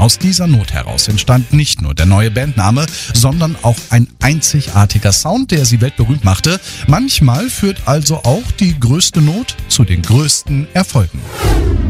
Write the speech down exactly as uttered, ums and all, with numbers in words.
Aus dieser Not heraus entstand nicht nur der neue Bandname, sondern auch ein einzigartiger Sound, der sie weltberühmt machte. Manchmal führt also auch die größte Not zu den größten Erfolgen.